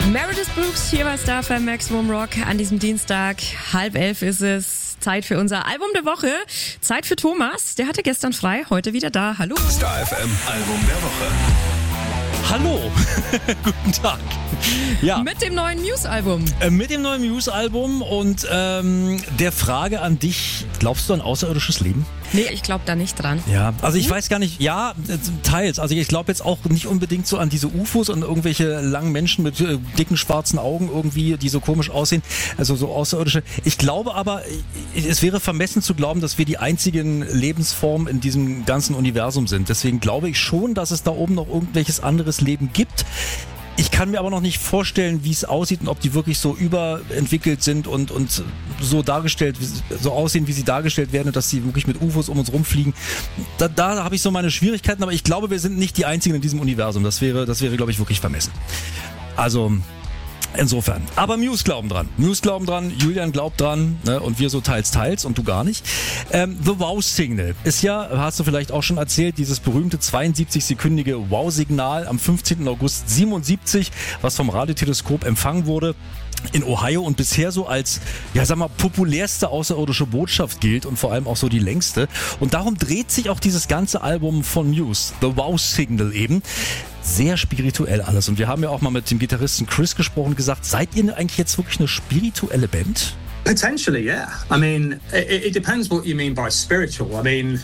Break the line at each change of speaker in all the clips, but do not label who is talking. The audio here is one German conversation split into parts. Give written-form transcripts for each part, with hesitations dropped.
Meredith Brooks hier bei Star FM Maximum Rock an diesem Dienstag. 10:30 ist es. Zeit für unser Album der Woche. Zeit für Thomas. Der hatte gestern frei, heute wieder da. Hallo.
Star FM Album der Woche.
Hallo, guten Tag. Ja.
Mit dem neuen Muse-Album.
Mit dem neuen Muse-Album und der Frage an dich, glaubst du an außerirdisches Leben?
Nee, ich glaube da nicht dran.
Ja, also ich weiß gar nicht, ja, teils. Also ich glaube jetzt auch nicht unbedingt so an diese UFOs und irgendwelche langen Menschen mit dicken schwarzen Augen irgendwie, die so komisch aussehen, also so außerirdische. Ich glaube aber, es wäre vermessen zu glauben, dass wir die einzigen Lebensformen in diesem ganzen Universum sind. Deswegen glaube ich schon, dass es da oben noch irgendwelches anderes Leben gibt. Ich kann mir aber noch nicht vorstellen, wie es aussieht und ob die wirklich so überentwickelt sind und so dargestellt, so aussehen, wie sie dargestellt werden und dass sie wirklich mit UFOs um uns rumfliegen. Da habe ich so meine Schwierigkeiten, aber ich glaube, wir sind nicht die Einzigen in diesem Universum. Das wäre, glaube ich, wirklich vermessen. Also insofern. Aber Muse glauben dran. Julian glaubt dran, ne? Und wir so teils und du gar nicht. The Wow-Signal ist ja, hast du vielleicht auch schon erzählt, dieses berühmte 72-sekündige Wow-Signal am 15. August 77, was vom Radioteleskop empfangen wurde in Ohio und bisher so als, ja sag mal, populärste außerirdische Botschaft gilt und vor allem auch so die längste. Und darum dreht sich auch dieses ganze Album von Muse, The Wow-Signal eben. Sehr spirituell alles. Und wir haben ja auch mal mit dem Gitarristen Chris gesprochen und gesagt, seid ihr eigentlich jetzt wirklich eine spirituelle Band?
Potentially, yeah. I mean, it depends what you mean by spiritual. I mean,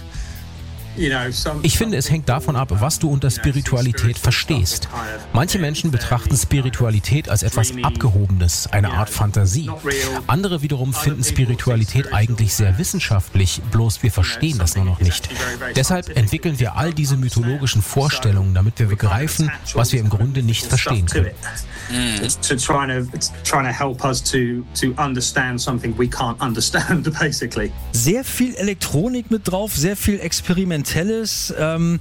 ich finde, es hängt davon ab, was du unter Spiritualität verstehst. Manche Menschen betrachten Spiritualität als etwas Abgehobenes, eine Art Fantasie. Andere wiederum finden Spiritualität eigentlich sehr wissenschaftlich, bloß wir verstehen das nur noch nicht. Deshalb entwickeln wir all diese mythologischen Vorstellungen, damit wir begreifen, was wir im Grunde nicht verstehen können.
It's trying to help us to understand something we can't understand, basically.
Sehr viel Elektronik mit drauf, sehr viel Experimentelles.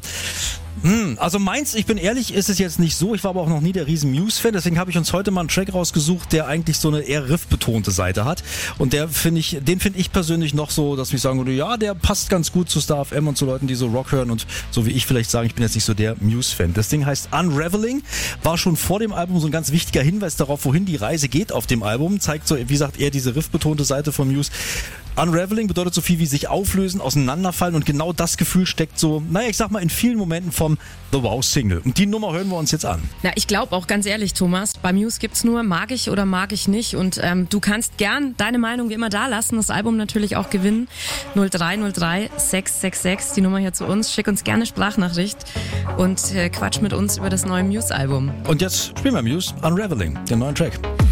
Also meins, ich bin ehrlich, ist es jetzt nicht so. Ich war aber auch noch nie der riesen Muse-Fan, deswegen habe ich uns heute mal einen Track rausgesucht, der eigentlich so eine eher riff-betonte Seite hat. Und den finde ich persönlich noch so, dass ich sagen würde, ja, der passt ganz gut zu Star FM und zu Leuten, die so Rock hören und so wie ich vielleicht sagen, ich bin jetzt nicht so der Muse-Fan. Das Ding heißt Unraveling, war schon vor dem Album so ein ganz wichtiger Hinweis darauf, wohin die Reise geht auf dem Album. Zeigt so, wie gesagt, eher diese riff-betonte Seite von Muse. Unraveling bedeutet so viel wie sich auflösen, auseinanderfallen und genau das Gefühl steckt so, naja, ich sag mal, in vielen Momenten vom The Wow-Signal. Und die Nummer hören wir uns jetzt an.
Na, ich glaube auch ganz ehrlich, Thomas, bei Muse gibt's nur mag ich oder mag ich nicht und du kannst gern deine Meinung wie immer da lassen, das Album natürlich auch gewinnen. 0303 666, die Nummer hier zu uns. Schick uns gerne Sprachnachricht und quatsch mit uns über das neue Muse-Album.
Und jetzt spielen wir Muse Unraveling, den neuen Track.